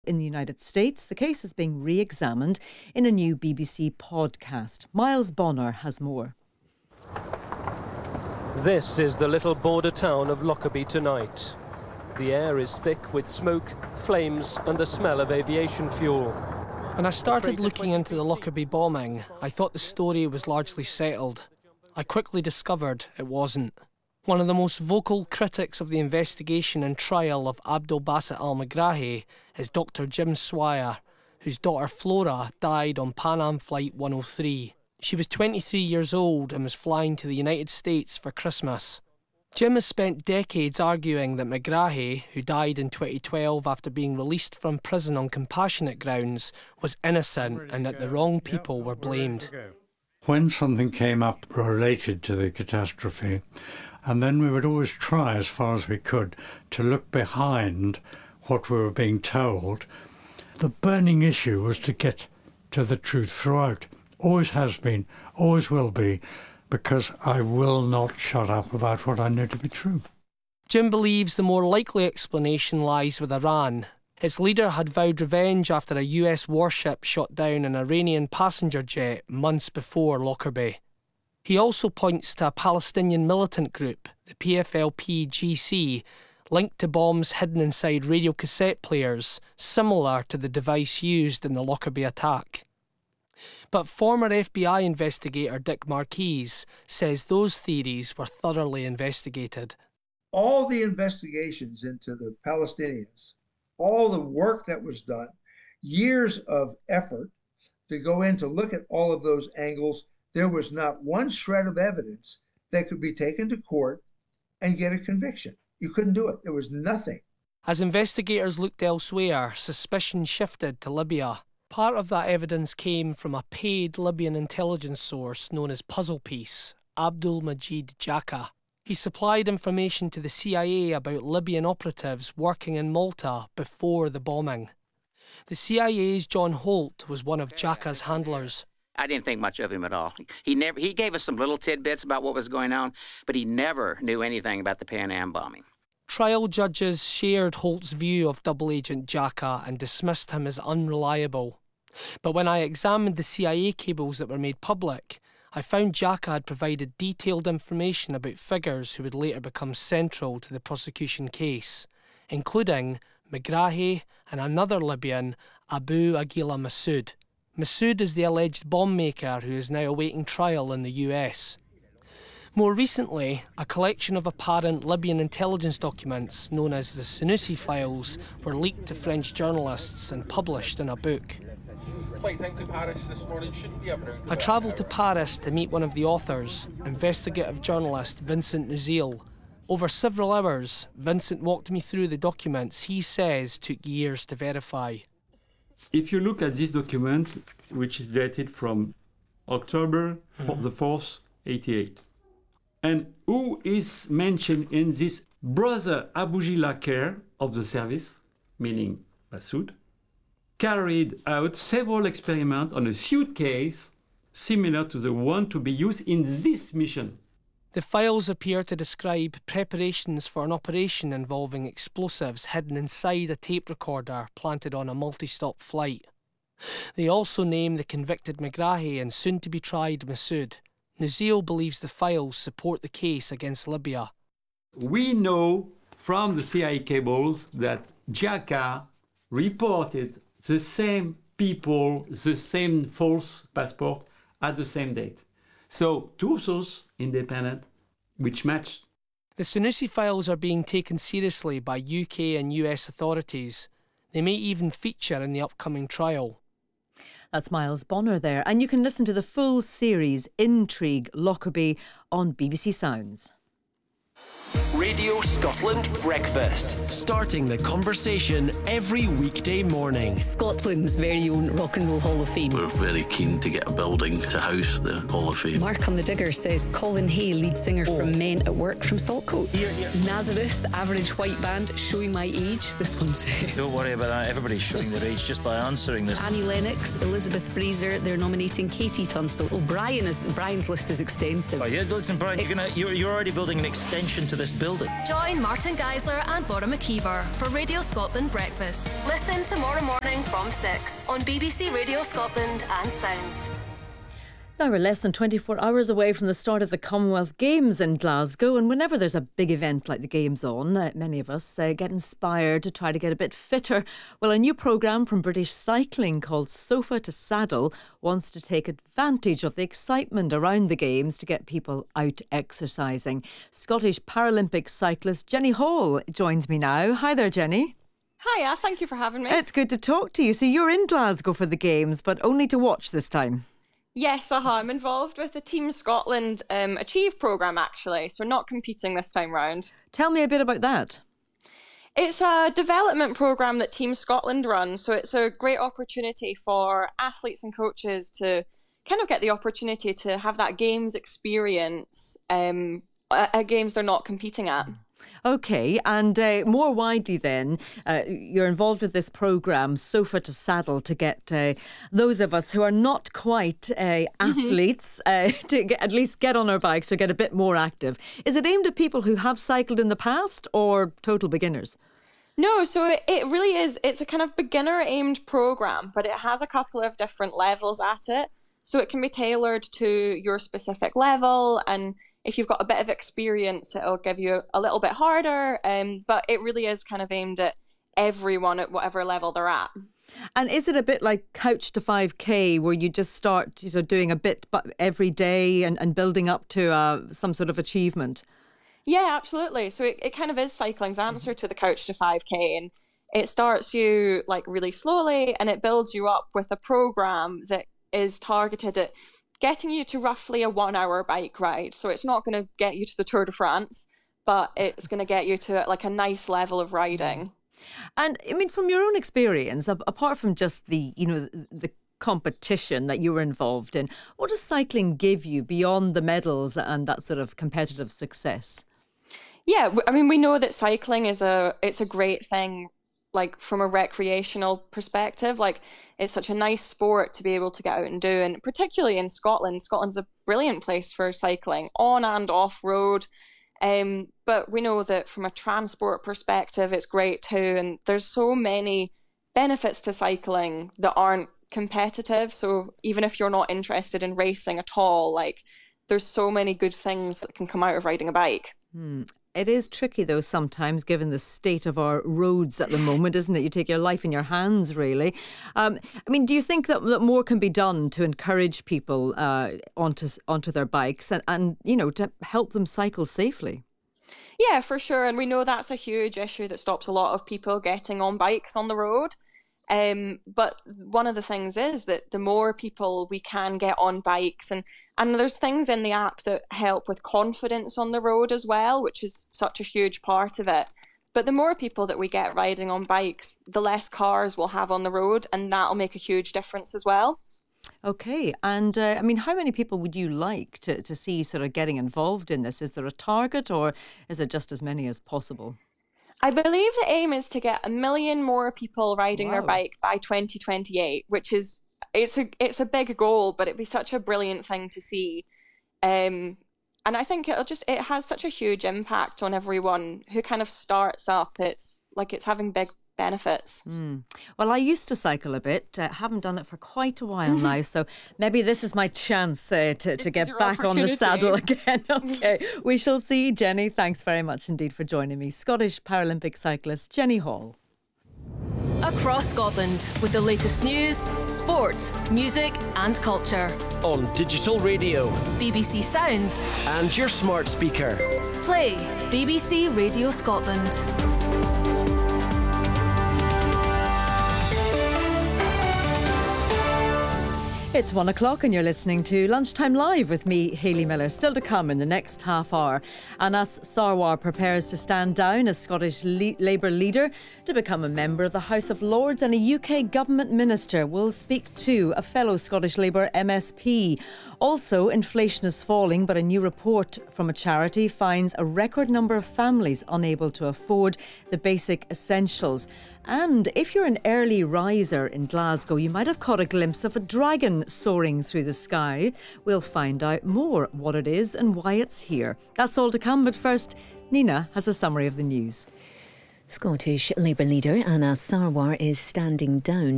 In the United States, the case is being re-examined in a new BBC podcast. Miles Bonner has more. This is the little border town of Lockerbie tonight. The air is thick with smoke, flames and the smell of aviation fuel. When I started looking into the Lockerbie bombing, I thought the story was largely settled. I quickly discovered it wasn't. One of the most vocal critics of the investigation and trial of Abdul Basit al-Megrahi is Dr. Jim Swire, whose daughter Flora died on Pan Am Flight 103. She was 23 years old and was flying to the United States for Christmas. Jim has spent decades arguing that Megrahi, who died in 2012 after being released from prison on compassionate grounds, was innocent and that the wrong people were blamed. When something came up related to the catastrophe, and then we would always try as far as we could to look behind what we were being told. The burning issue was to get to the truth throughout. Always has been, always will be, because I will not shut up about what I know to be true. Jim believes the more likely explanation lies with Iran. Its leader had vowed revenge after a US warship shot down an Iranian passenger jet months before Lockerbie. He also points to a Palestinian militant group, the PFLP-GC, linked to bombs hidden inside radio cassette players, similar to the device used in the Lockerbie attack. But former FBI investigator Dick Marquis says those theories were thoroughly investigated. All the investigations into the Palestinians, all the work that was done, years of effort to go in to look at all of those angles, there was not one shred of evidence that could be taken to court and get a conviction. You couldn't do it. There was nothing. As investigators looked elsewhere, suspicion shifted to Libya. Part of that evidence came from a paid Libyan intelligence source known as Puzzlepiece, Abdul Majid Jaka. He supplied information to the CIA about Libyan operatives working in Malta before the bombing. The CIA's John Holt was one of Jaka's handlers. I didn't think much of him at all. He gave us some little tidbits about what was going on, but he never knew anything about the Pan Am bombing. Trial judges shared Holt's view of double agent Jaka and dismissed him as unreliable. But when I examined the CIA cables that were made public, I found Jaka had provided detailed information about figures who would later become central to the prosecution case, including Megrahi and another Libyan, Abu Aguila Masood. Masood is the alleged bomb maker who is now awaiting trial in the US. More recently, a collection of apparent Libyan intelligence documents, known as the Senussi Files, were leaked to French journalists and published in a book. I travelled to Paris to meet one of the authors, investigative journalist Vincent Nuzil. Over several hours, Vincent walked me through the documents he says took years to verify. If you look at this document, which is dated from October the 4th, 88, and who is mentioned in this brother Abu Gila Care of the service, meaning Masood, carried out several experiments on a suitcase similar to the one to be used in this mission. The files appear to describe preparations for an operation involving explosives hidden inside a tape recorder planted on a multi-stop flight. They also name the convicted Megrahi and soon-to-be-tried Masood. Nuzil believes the files support the case against Libya. We know from the CIA cables that Jaka reported the same people, the same false passport at the same date. So, two sources independent, which match. The Senussi files are being taken seriously by UK and US authorities. They may even feature in the upcoming trial. That's Miles Bonner there. And you can listen to the full series Intrigue Lockerbie on BBC Sounds. Radio Scotland Breakfast. Starting the conversation every weekday morning. Scotland's very own Rock and Roll Hall of Fame. We're very keen to get a building to house the Hall of Fame. Mark on the Digger says Colin Hay, lead singer from Men at Work from Saltcoats. Nazareth, average white band, showing my age, this one says. Don't worry about that, everybody's showing their age just by answering this. Annie Lennox, Elizabeth Fraser, they're nominating Katie Tunstall. Brian's list is extensive. Oh yeah, listen Brian, you're already building an extension to this building. Join Martin Geisler and Bora McKeever for Radio Scotland Breakfast. Listen tomorrow morning from 6 on BBC Radio Scotland and Sounds. Now we're less than 24 hours away from the start of the Commonwealth Games in Glasgow, and whenever there's a big event like the Games on, many of us get inspired to try to get a bit fitter. Well, a new programme from British Cycling called Sofa to Saddle wants to take advantage of the excitement around the Games to get people out exercising. Scottish Paralympic cyclist Jenny Hall joins me now. Hi there, Jenny. Hiya, thank you for having me. It's good to talk to you. So you're in Glasgow for the Games, but only to watch this time. Yes, I'm involved with the Team Scotland Achieve programme, actually, so not competing this time round. Tell me a bit about that. It's a development programme that Team Scotland runs, so it's a great opportunity for athletes and coaches to kind of get the opportunity to have that Games experience at Games they're not competing at. OK, and more widely then, you're involved with this programme, Sofa to Saddle, to get those of us who are not quite athletes to at least get on our bikes or get a bit more active. Is it aimed at people who have cycled in the past or total beginners? No, so it really is. It's a kind of beginner-aimed programme, but it has a couple of different levels at it. So it can be tailored to your specific level, and if you've got a bit of experience, it'll give you a little bit harder, but it really is kind of aimed at everyone at whatever level they're at. And is it a bit like Couch to 5K, where you just start doing a bit every day and building up to some sort of achievement? Yeah, absolutely. So it kind of is cycling's answer to the Couch to 5K, and it starts you like really slowly and it builds you up with a programme that is targeted at getting you to roughly a 1 hour bike ride. So it's not going to get you to the Tour de France, but it's going to get you to like a nice level of riding. And I mean, from your own experience, apart from just the competition that you were involved in, what does cycling give you beyond the medals and that sort of competitive success? Yeah, I mean, we know that cycling it's a great thing, like from a recreational perspective. Like, it's such a nice sport to be able to get out and do, and particularly in Scotland. Scotland's a brilliant place for cycling, on and off road. But we know that from a transport perspective, it's great too. And there's so many benefits to cycling that aren't competitive. So even if you're not interested in racing at all, like, there's so many good things that can come out of riding a bike. It is tricky, though, sometimes, given the state of our roads at the moment, isn't it? You take your life in your hands, really. I mean, do you think that more can be done to encourage people onto their bikes and to help them cycle safely? Yeah, for sure. And we know that's a huge issue that stops a lot of people getting on bikes on the road. But one of the things is that the more people we can get on bikes, and there's things in the app that help with confidence on the road as well, which is such a huge part of it. But the more people that we get riding on bikes, the less cars we'll have on the road, and that'll make a huge difference as well. Okay, and I mean, how many people would you like to see sort of getting involved in this? Is there a target, or is it just as many as possible? I believe the aim is to get 1 million more people riding their bike by 2028, which is it's a big goal, but it'd be such a brilliant thing to see. And I think it has such a huge impact on everyone who kind of starts up. It's like it's having big benefits. Well, I used to cycle a bit. Haven't done it for quite a while now, so maybe this is my chance to get back on the saddle again. Okay, we shall see. Jenny, thanks very much indeed for joining me. Scottish Paralympic cyclist Jenny Hall. Across Scotland with the latest news, sport, music and culture. On digital radio, BBC Sounds and your smart speaker. Play BBC Radio Scotland. It's 1 o'clock and you're listening to Lunchtime Live with me, Hayley Miller. Still to come in the next half hour. Anas Sarwar prepares to stand down as Scottish Labour leader to become a member of the House of Lords, and a UK government minister will speak to a fellow Scottish Labour MSP. Also, inflation is falling, but a new report from a charity finds a record number of families unable to afford the basic essentials. And if you're an early riser in Glasgow, you might have caught a glimpse of a dragon soaring through the sky. We'll find out more what it is and why it's here. That's all to come, but first, Nina has a summary of the news. Scottish Labour leader Anas Sarwar is standing down